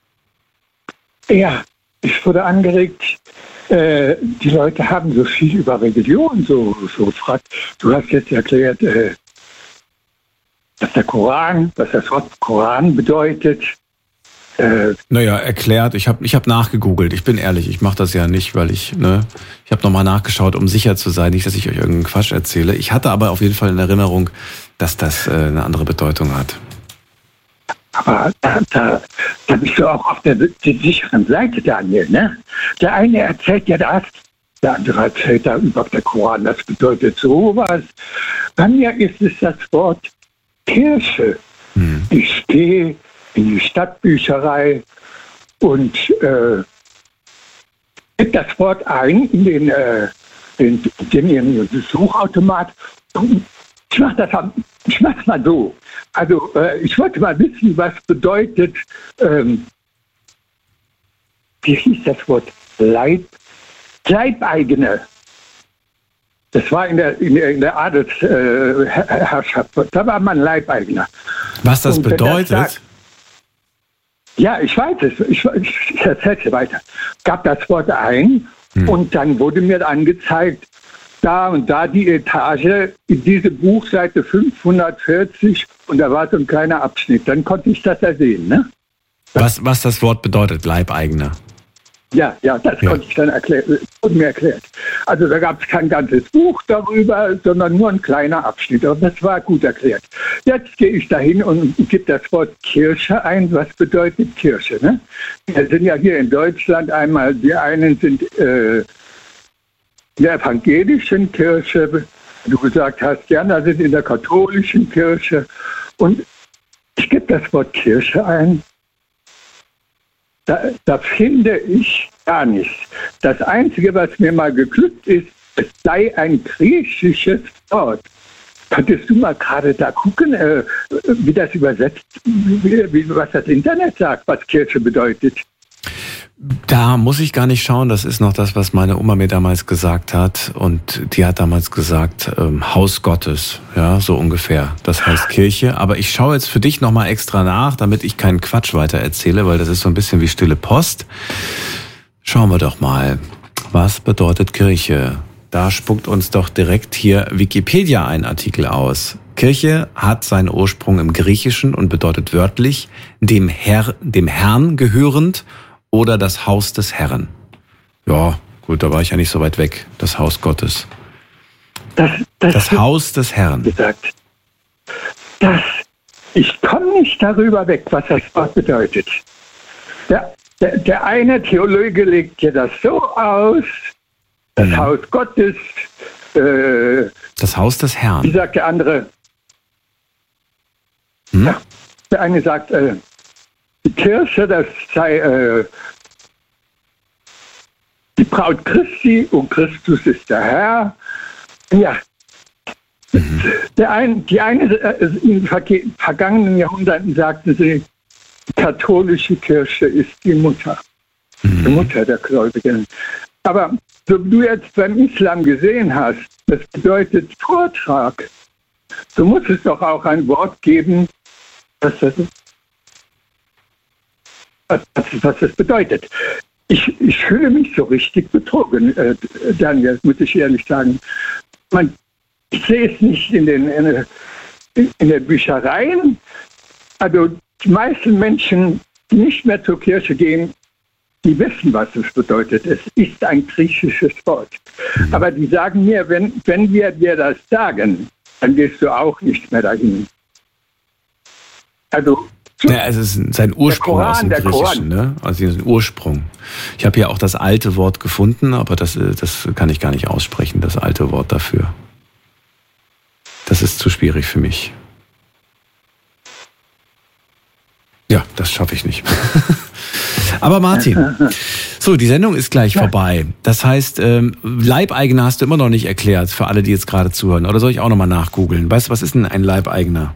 Ja, ich wurde angeregt, äh, die Leute haben so viel über Religion so, so gefragt. Du hast jetzt erklärt, äh, dass der Koran, was das Wort Koran bedeutet. Äh, Naja, erklärt. Ich habe ich hab nachgegoogelt. Ich bin ehrlich, ich mache das ja nicht, weil ich, ne, ich habe nochmal nachgeschaut, um sicher zu sein, nicht, dass ich euch irgendeinen Quatsch erzähle. Ich hatte aber auf jeden Fall in Erinnerung, dass das äh, eine andere Bedeutung hat. aber da, da, da bist du auch auf der, der sicheren Seite, Daniel. Ne? Der eine erzählt ja das, der andere erzählt da über der Koran, das bedeutet sowas. Bei mir ist es das Wort Kirche. Hm. Ich gehe in die Stadtbücherei und äh, gebe das Wort ein in den, äh, den, den, den Suchautomat. Ich mache das, ich mach's mal so. Also äh, ich wollte mal wissen, was bedeutet, ähm, wie hieß das Wort? Leib, Leibeigene. Das war in der, in der, in der Adelsherrschaft. Äh, da war man Leibeigener. Was das bedeutet? Das sagt, ja, ich weiß es. Ich, ich, ich erzähle es weiter. Gab das Wort ein hm. und dann wurde mir angezeigt, da und da die Etage, in diese Buchseite fünfhundertvierzig und da war so ein kleiner Abschnitt. Dann konnte ich das ersehen. Ne? Was, was das Wort bedeutet, Leibeigener? Ja, ja, das ja. konnte ich dann erklären, wurde mir erklärt. Also da gab es kein ganzes Buch darüber, sondern nur ein kleiner Abschnitt. Und das war gut erklärt. Jetzt gehe ich dahin und gebe das Wort Kirche ein. Was bedeutet Kirche? Ne? Wir sind ja hier in Deutschland einmal, die einen sind äh, der evangelischen Kirche, wie du gesagt hast, die anderen sind in der katholischen Kirche. Und ich gebe das Wort Kirche ein. Da, da finde ich gar nichts. Das Einzige, was mir mal geglückt ist, es sei ein griechisches Wort. Könntest du mal gerade da gucken, äh, wie das übersetzt, wie, wie, was das Internet sagt, was Kirche bedeutet? Da muss ich gar nicht schauen. Das ist noch das, was meine Oma mir damals gesagt hat. Und die hat damals gesagt, ähm, Haus Gottes, ja, so ungefähr. Das heißt Kirche. Aber ich schaue jetzt für dich nochmal extra nach, damit ich keinen Quatsch weiter erzähle, weil das ist so ein bisschen wie stille Post. Schauen wir doch mal. Was bedeutet Kirche? Da spuckt uns doch direkt hier Wikipedia einen Artikel aus. Kirche hat seinen Ursprung im Griechischen und bedeutet wörtlich dem Herr, dem Herrn gehörend oder das Haus des Herrn. Ja, gut, da war ich ja nicht so weit weg. Das Haus Gottes. Das, das, das Haus des Herrn. Gesagt. Das, ich komme nicht darüber weg, was das Wort bedeutet. Der, der, der eine Theologe legt ja das so aus, das mhm. Haus Gottes. Äh, das Haus des Herrn. Wie sagt der andere? Hm? Ja, der eine sagt, äh, die Kirche, das sei äh, die Braut Christi und Christus ist der Herr. Ja, mhm. der ein, die eine, in den vergangenen Jahrhunderten sagten sie, die katholische Kirche ist die Mutter, mhm. die Mutter der Gläubigen. Aber so wie du jetzt beim Islam gesehen hast, das bedeutet Vortrag. So muss es doch auch ein Wort geben, was das, was, was das bedeutet. Ich, ich fühle mich so richtig betrogen, äh, Daniel, muss ich ehrlich sagen. Man, ich sehe es nicht in den, in, in den Büchereien. Also die meisten Menschen, die nicht mehr zur Kirche gehen, die wissen, was es bedeutet. Es ist ein griechisches Wort. Mhm. Aber die sagen mir, wenn, wenn wir dir das sagen, dann gehst du auch nicht mehr dahin. Also, ja, es ist sein Ursprung Koran, aus dem Griechischen, ne? Also den Ursprung. Ich habe hier auch das alte Wort gefunden, aber das, das kann ich gar nicht aussprechen, das alte Wort dafür. Das ist zu schwierig für mich. Ja, das schaffe ich nicht. Aber Martin, so, die Sendung ist gleich ja. vorbei. Das heißt, ähm, Leibeigener hast du immer noch nicht erklärt, für alle, die jetzt gerade zuhören. Oder soll ich auch nochmal nachgoogeln? Weißt du, was ist denn ein Leibeigener?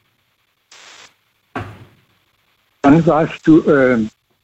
Dann warst du, äh,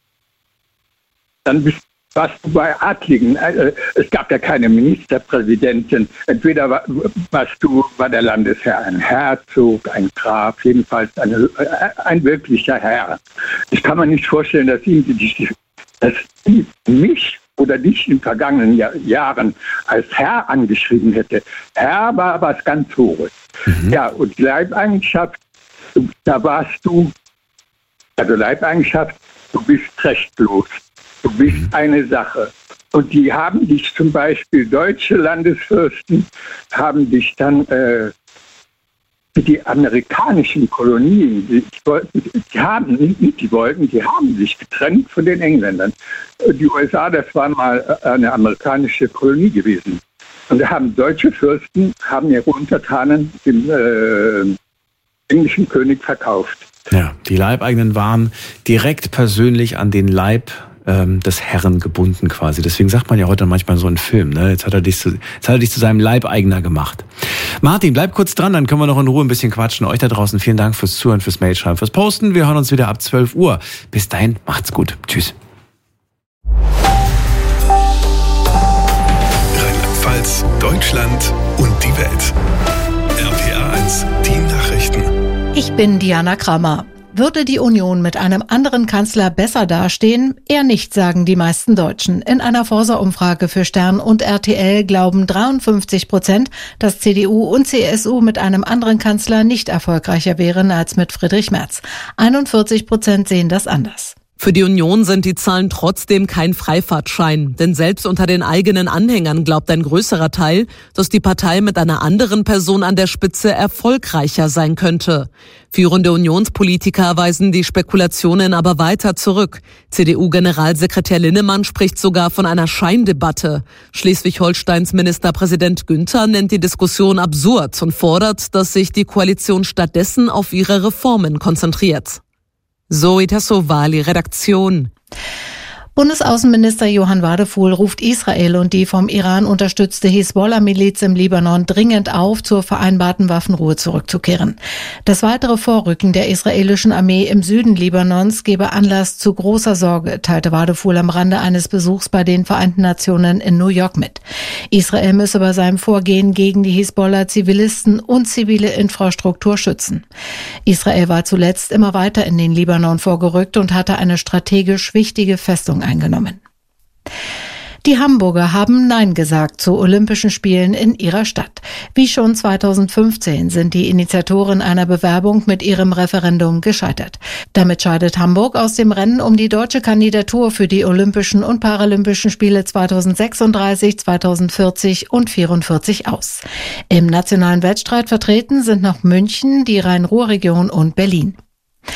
dann bist, warst du bei Adligen. Äh, es gab ja keine Ministerpräsidentin. Entweder war, warst du bei der Landesherr ein Herzog, ein Graf, jedenfalls eine, äh, ein wirklicher Herr. Ich kann mir nicht vorstellen, dass, ihn, dass ihn mich oder dich in vergangenen Jahr, Jahren als Herr angeschrieben hätte. Herr war was ganz Hohes. Mhm. Ja, und Leibeigenschaft, da warst du, also Leibeigenschaft, du bist rechtlos. Du bist eine Sache. Und die haben dich zum Beispiel, deutsche Landesfürsten, haben dich dann äh, die amerikanischen Kolonien, die, die haben, nicht die wollten, die haben sich getrennt von den Engländern. Die U S A, das war mal eine amerikanische Kolonie gewesen. Und da haben deutsche Fürsten, haben ihre Untertanen dem äh, englischen König verkauft. Ja, die Leibeigenen waren direkt persönlich an den Leib ähm, des Herren gebunden quasi. Deswegen sagt man ja heute manchmal so einen Film, ne? Jetzt hat er dich zu, jetzt hat er dich zu seinem Leibeigener gemacht. Martin, bleib kurz dran, dann können wir noch in Ruhe ein bisschen quatschen. Euch da draußen vielen Dank fürs Zuhören, fürs Mailschreiben, fürs Posten. Wir hören uns wieder ab zwölf Uhr. Bis dahin, macht's gut. Tschüss. Rheinland-Pfalz, Deutschland und die Welt. R P A eins, die Nachrichten. Ich bin Diana Kramer. Würde die Union mit einem anderen Kanzler besser dastehen? Eher nicht, sagen die meisten Deutschen. In einer Forsa-Umfrage für Stern und R T L glauben dreiundfünfzig Prozent, dass C D U und C S U mit einem anderen Kanzler nicht erfolgreicher wären als mit Friedrich Merz. einundvierzig Prozent sehen das anders. Für die Union sind die Zahlen trotzdem kein Freifahrtschein. Denn selbst unter den eigenen Anhängern glaubt ein größerer Teil, dass die Partei mit einer anderen Person an der Spitze erfolgreicher sein könnte. Führende Unionspolitiker weisen die Spekulationen aber weiter zurück. C D U-Generalsekretär Linnemann spricht sogar von einer Scheindebatte. Schleswig-Holsteins Ministerpräsident Günther nennt die Diskussion absurd und fordert, dass sich die Koalition stattdessen auf ihre Reformen konzentriert. Zoe Tassovali, Redaktion. Bundesaußenminister Johann Wadefuhl ruft Israel und die vom Iran unterstützte Hisbollah-Miliz im Libanon dringend auf, zur vereinbarten Waffenruhe zurückzukehren. Das weitere Vorrücken der israelischen Armee im Süden Libanons gebe Anlass zu großer Sorge, teilte Wadefuhl am Rande eines Besuchs bei den Vereinten Nationen in New York mit. Israel müsse bei seinem Vorgehen gegen die Hisbollah Zivilisten und zivile Infrastruktur schützen. Israel war zuletzt immer weiter in den Libanon vorgerückt und hatte eine strategisch wichtige Festung eingenommen. Die Hamburger haben Nein gesagt zu Olympischen Spielen in ihrer Stadt. Wie schon zweitausendfünfzehn sind die Initiatoren einer Bewerbung mit ihrem Referendum gescheitert. Damit scheidet Hamburg aus dem Rennen um die deutsche Kandidatur für die Olympischen und Paralympischen Spiele zweitausendsechsunddreißig, zweitausendvierzig und vierundvierzig aus. Im nationalen Wettstreit vertreten sind noch München, die Rhein-Ruhr-Region und Berlin.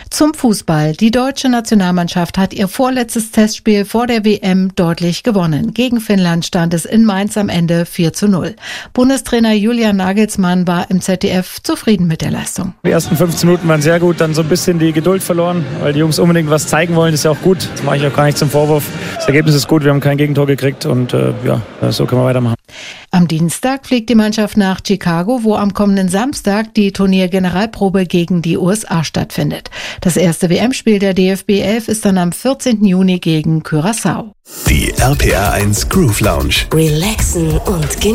Zum Fußball. Die deutsche Nationalmannschaft hat ihr vorletztes Testspiel vor der W M deutlich gewonnen. Gegen Finnland stand es in Mainz am Ende vier zu null. Bundestrainer Julian Nagelsmann war im Z D F zufrieden mit der Leistung. Die ersten fünfzehn Minuten waren sehr gut, dann so ein bisschen die Geduld verloren, weil die Jungs unbedingt was zeigen wollen, ist ja auch gut. Das mache ich auch gar nicht zum Vorwurf. Das Ergebnis ist gut, wir haben kein Gegentor gekriegt und äh, ja, so können wir weitermachen. Am Dienstag fliegt die Mannschaft nach Chicago, wo am kommenden Samstag die Turniergeneralprobe gegen die U S A stattfindet. Das erste W M-Spiel der D F B elf ist dann am vierzehnten Juni gegen Curaçao. Die R P R eins Groove Lounge. Relaxen und genießen.